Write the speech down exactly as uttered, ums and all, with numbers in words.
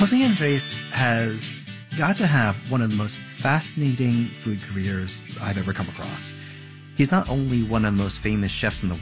Jose Andres has got to have one of the most fascinating food careers I've ever come across. He's not only one of the most famous chefs in the